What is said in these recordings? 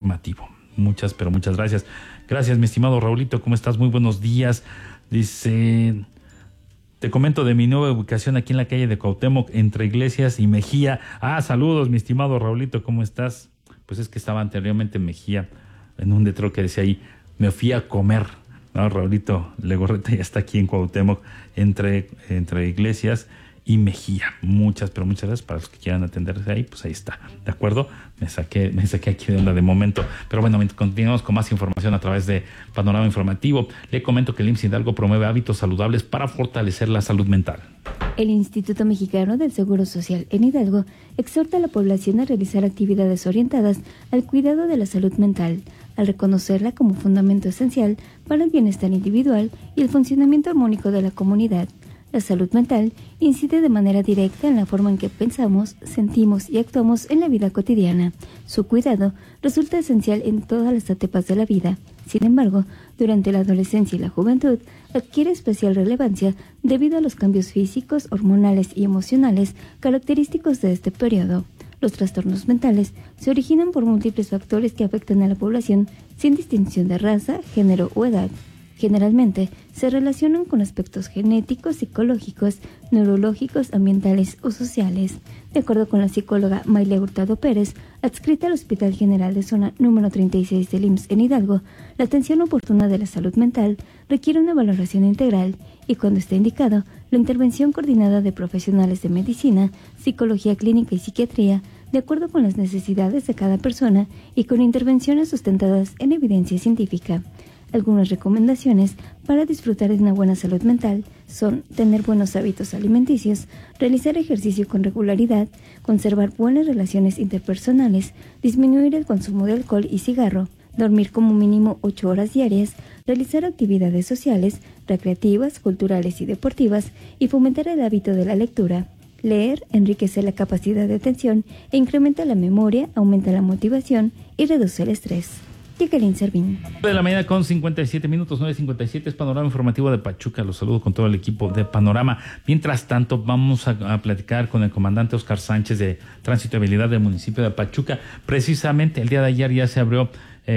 informativo. Muchas, pero muchas gracias. Gracias, mi estimado Raulito, ¿cómo estás? Muy buenos días. Dice, te comento de mi nueva ubicación aquí en la calle de Cuauhtémoc, entre Iglesias y Mejía. Saludos, mi estimado Raulito, ¿cómo estás? Pues es que estaba anteriormente en Mejía, en un letrero que decía ahí, me fui a comer. No, Raulito Legorreta ya está aquí en Cuauhtémoc, entre Iglesias y Mejía. Muchas, pero muchas gracias. Para los que quieran atenderse ahí, pues ahí está, ¿de acuerdo? Me saqué aquí de onda de momento. Pero bueno, continuamos con más información a través de Panorama Informativo. Le comento que el IMSS Hidalgo promueve hábitos saludables para fortalecer la salud mental. El Instituto Mexicano del Seguro Social en Hidalgo exhorta a la población a realizar actividades orientadas al cuidado de la salud mental, al reconocerla como fundamento esencial para el bienestar individual y el funcionamiento armónico de la comunidad. La salud mental incide de manera directa en la forma en que pensamos, sentimos y actuamos en la vida cotidiana. Su cuidado resulta esencial en todas las etapas de la vida. Sin embargo, durante la adolescencia y la juventud adquiere especial relevancia debido a los cambios físicos, hormonales y emocionales característicos de este periodo. Los trastornos mentales se originan por múltiples factores que afectan a la población sin distinción de raza, género o edad. Generalmente se relacionan con aspectos genéticos, psicológicos, neurológicos, ambientales o sociales. De acuerdo con la psicóloga Maile Hurtado Pérez, adscrita al Hospital General de Zona número 36 del IMSS en Hidalgo, la atención oportuna de la salud mental requiere una valoración integral y, cuando esté indicado, la intervención coordinada de profesionales de medicina, psicología clínica y psiquiatría, de acuerdo con las necesidades de cada persona y con intervenciones sustentadas en evidencia científica. Algunas recomendaciones para disfrutar de una buena salud mental son tener buenos hábitos alimenticios, realizar ejercicio con regularidad, conservar buenas relaciones interpersonales, disminuir el consumo de alcohol y cigarro, dormir como mínimo 8 horas diarias, realizar actividades sociales, recreativas, culturales y deportivas y fomentar el hábito de la lectura. Leer enriquece la capacidad de atención e incrementa la memoria, aumenta la motivación y reduce el estrés. Jacqueline Servín. De la mañana con 57 minutos, 9:57, es Panorama Informativo de Pachuca. Los saludo con todo el equipo de Panorama. Mientras tanto, vamos a platicar con el comandante Oscar Sánchez de Tránsito y Habilidad del municipio de Pachuca. Precisamente el día de ayer ya se abrió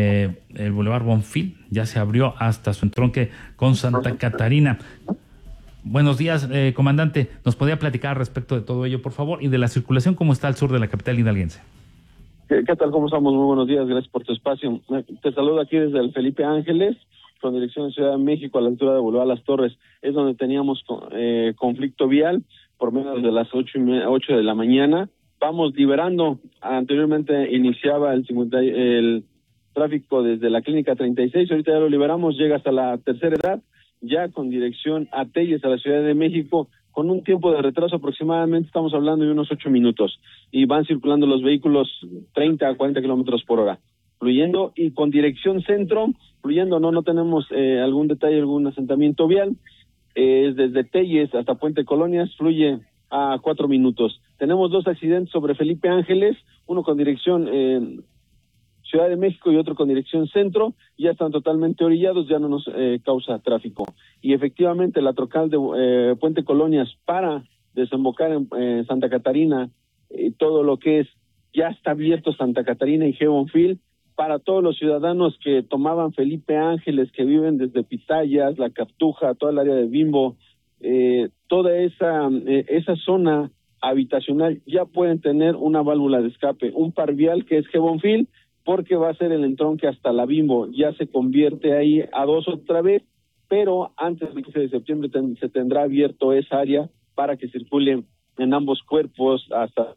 el Boulevard Bonfil, ya se abrió hasta su entronque con Santa Catarina. Buenos días, comandante. ¿Nos podría platicar respecto de todo ello, por favor? Y de la circulación, ¿cómo está al sur de la capital hidalguense? ¿Qué tal? ¿Cómo estamos? Muy buenos días, gracias por tu espacio. Te saludo aquí desde el Felipe Ángeles, con dirección a Ciudad de México, a la altura de Boulevard Las Torres. Es donde teníamos conflicto vial por menos de las 8 de la mañana. Vamos liberando. Anteriormente iniciaba el tráfico desde la Clínica 36, ahorita ya lo liberamos, llega hasta la tercera edad, ya con dirección a Telles, a la Ciudad de México, con un tiempo de retraso aproximadamente, estamos hablando de unos 8 minutos, y van circulando los vehículos 30 a 40 kilómetros por hora, fluyendo, y con dirección centro, fluyendo, no tenemos algún detalle, algún asentamiento vial, es desde Telles hasta Puente Colonias, fluye a 4 minutos. Tenemos 2 accidentes sobre Felipe Ángeles, uno con dirección Ciudad de México y otro con dirección centro, ya están totalmente orillados, ya no nos causa tráfico. Y efectivamente la troncal de Puente Colonias para desembocar en Santa Catarina, todo lo que es, ya está abierto Santa Catarina y Gebonfil, para todos los ciudadanos que tomaban Felipe Ángeles, que viven desde Pitayas, La Cartuja, toda el área de Bimbo, toda esa zona habitacional, ya pueden tener una válvula de escape, un par vial que es Gebonfil, porque va a ser el entronque hasta la Bimbo, ya se convierte ahí a 2 otra vez, pero antes del 15 de septiembre se tendrá abierto esa área para que circulen en ambos cuerpos hasta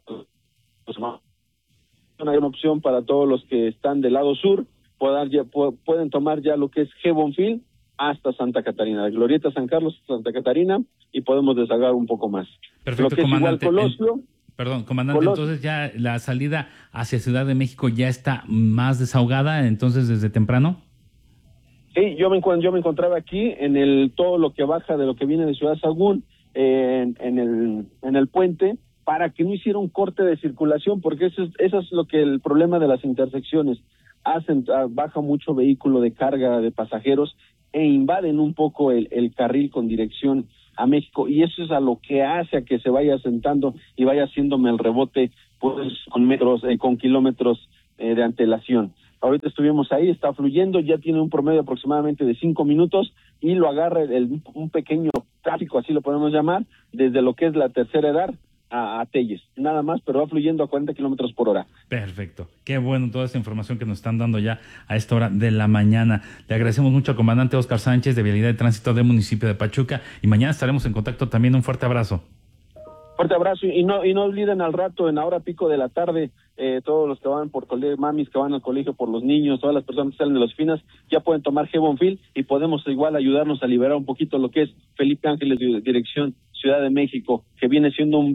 una opción para todos los que están del lado sur, pueden tomar ya lo que es Gebonfil hasta Santa Catarina, de Glorieta San Carlos, Santa Catarina, y podemos desagar un poco más. Perfecto, lo que comandante. Es igual Colosio, Perdón, comandante, entonces ya la salida hacia Ciudad de México ya está más desahogada, entonces desde temprano. Sí, yo me encontraba aquí en todo lo que baja de lo que viene de Ciudad Sagún, en el puente, para que no hiciera un corte de circulación, porque eso es lo que el problema de las intersecciones baja mucho vehículo de carga de pasajeros e invaden un poco el carril con dirección a México, y eso es a lo que hace a que se vaya asentando y vaya haciéndome el rebote pues con kilómetros de antelación. ahorita estuvimos ahí, está fluyendo, ya tiene un promedio aproximadamente de 5 minutos y lo agarra un pequeño tráfico, así lo podemos llamar, desde lo que es la Tercera Edad a Telles, nada más, pero va fluyendo a 40 kilómetros por hora. Perfecto, qué bueno toda esta información que nos están dando ya a esta hora de la mañana. Le agradecemos mucho al comandante Óscar Sánchez de Vialidad de Tránsito del municipio de Pachuca y mañana estaremos en contacto también. Un fuerte abrazo. Fuerte abrazo y no olviden al rato, en la hora pico de la tarde, todos los que van por colegio, mamis que van al colegio por los niños, todas las personas que salen de las oficinas, ya pueden tomar G-Bonfil y podemos igual ayudarnos a liberar un poquito lo que es Felipe Ángeles, dirección Ciudad de México, que viene siendo un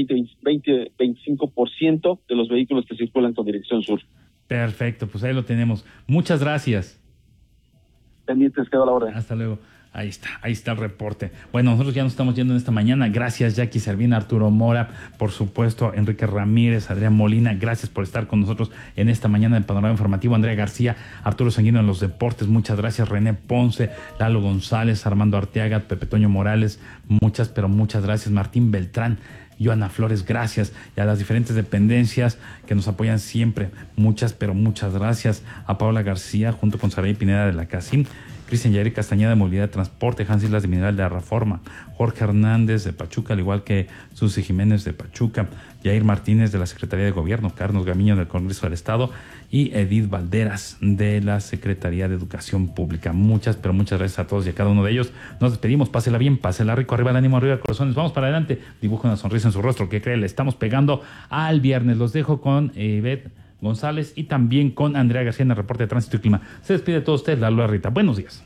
25% de los vehículos que circulan con dirección sur. Perfecto, pues ahí lo tenemos. Muchas gracias. Pendientes, quedo a la orden. Hasta luego. Ahí está el reporte. Bueno, nosotros ya nos estamos yendo en esta mañana. Gracias, Jackie Servina, Arturo Mora, por supuesto, Enrique Ramírez, Adrián Molina. Gracias por estar con nosotros en esta mañana del Panorama Informativo. Andrea García, Arturo Sanguino en los deportes. Muchas gracias. René Ponce, Lalo González, Armando Arteaga, Pepe Toño Morales. Muchas gracias. Martín Beltrán, Joana Flores, gracias. Y a las diferentes dependencias que nos apoyan siempre. Muchas gracias. A Paola García, junto con Saray Pineda de la CACIM. Cristian Yair Castañeda de Movilidad de Transporte, Hans Islas de Mineral de la Reforma, Jorge Hernández de Pachuca, al igual que Susi Jiménez de Pachuca, Yair Martínez de la Secretaría de Gobierno, Carlos Gamiño del Congreso del Estado y Edith Valderas de la Secretaría de Educación Pública. Muchas gracias a todos y a cada uno de ellos. Nos despedimos, pásela bien, pásela rico, arriba el ánimo, arriba el corazón. Vamos para adelante, dibuja una sonrisa en su rostro, que cree, le estamos pegando al viernes. Los dejo con Ivette González y también con Andrea García en el reporte de Tránsito y Clima. Se despide de todos ustedes, Lalo Rita. Buenos días.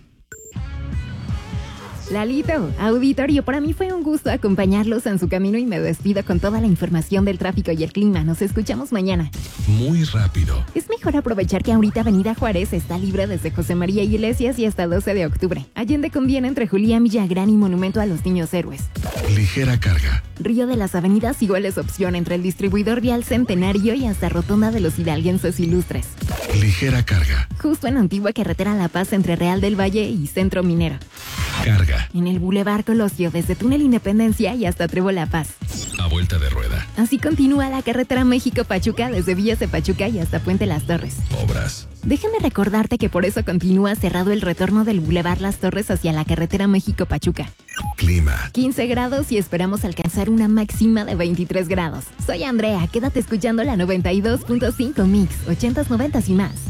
Lalito, auditorio, para mí fue un gusto acompañarlos en su camino y me despido con toda la información del tráfico y el clima. Nos escuchamos mañana. Muy rápido. Es mejor aprovechar que ahorita Avenida Juárez está libre desde José María Iglesias y hasta el 12 de octubre. Allende conviene entre Julián Villagrán y Monumento a los Niños Héroes. Ligera carga. Río de las Avenidas igual es opción entre el distribuidor vial Centenario y hasta Rotonda de los Hidalguenses Ilustres. Ligera carga. Justo en Antigua Carretera La Paz entre Real del Valle y Centro Minero. Carga. En el Boulevard Colosio desde Túnel Independencia y hasta Trevo La Paz. A vuelta de rueda. Así continúa la carretera México-Pachuca desde Villas de Pachuca y hasta Puente Las Torres. Obras. Déjame recordarte que por eso continúa cerrado el retorno del Boulevard Las Torres hacia la carretera México-Pachuca. Clima. 15 grados y esperamos alcanzar una máxima de 23 grados. Soy Andrea, quédate escuchando la 92.5 Mix, 80s, 90s y más.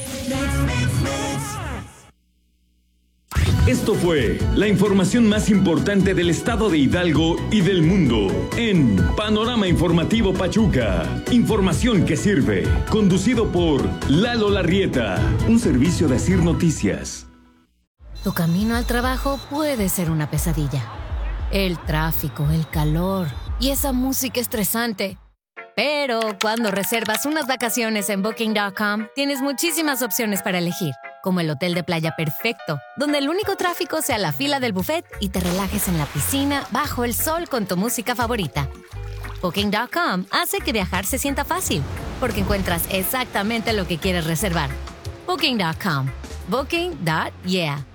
Esto fue la información más importante del estado de Hidalgo y del mundo en Panorama Informativo Pachuca. Información que sirve. Conducido por Lalo Larrieta, un servicio de Asir Noticias. Tu camino al trabajo puede ser una pesadilla. El tráfico, el calor y esa música estresante. Pero cuando reservas unas vacaciones en Booking.com, tienes muchísimas opciones para elegir. Como el hotel de playa perfecto, donde el único tráfico sea la fila del buffet y te relajes en la piscina bajo el sol con tu música favorita. Booking.com hace que viajar se sienta fácil, porque encuentras exactamente lo que quieres reservar. Booking.com. Booking.yeah.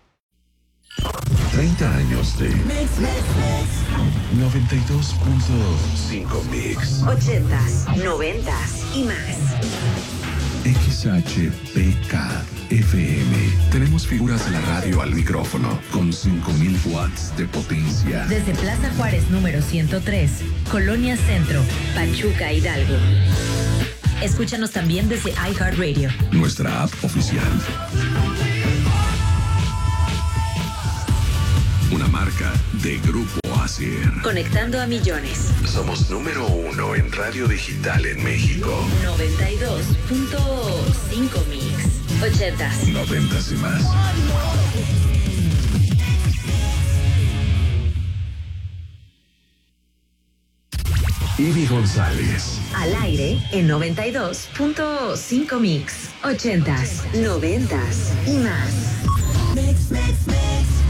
30 años de 92.5 Mix. 80s, 90s y más. XHPK FM. Tenemos figuras de la radio al micrófono con 5,000 watts de potencia. Desde Plaza Juárez número 103, Colonia Centro, Pachuca, Hidalgo. Escúchanos también desde iHeartRadio. Nuestra app oficial. Una marca de Grupo Asir. Conectando a millones. Somos número 1 en radio digital en México. 92.5 Mix. 80s. 90s y más. Ivy González. Al aire en 92.5 Mix. 80s, 90s y más. Mix, mix, mix.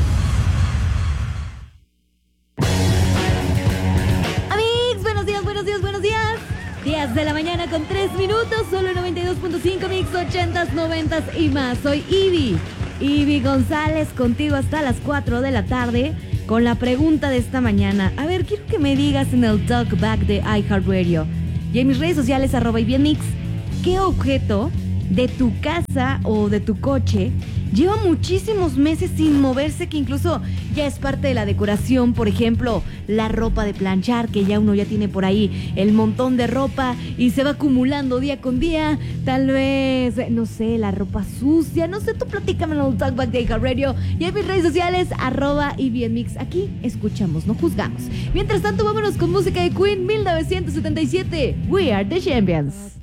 Buenos días. 10 de la mañana con 3 minutos, solo 92.5 Mix, 80s, 90s y más. Soy Ivy González, contigo hasta las 4 de la tarde con la pregunta de esta mañana. A ver, quiero que me digas en el Talkback de iHeartRadio y en mis redes sociales @IBienMix, ¿qué objeto de tu casa o de tu coche lleva muchísimos meses sin moverse, que incluso ya es parte de la decoración. Por ejemplo, la ropa de planchar, que ya uno ya tiene por ahí el montón de ropa y se va acumulando día con día. Tal vez, no sé, la ropa sucia, no sé, tú platícamelo en Talkback de Ica Radio y en mis redes sociales @EBNMix. Aquí escuchamos, no juzgamos. Mientras tanto, vámonos con música de Queen, 1977. We are the champions.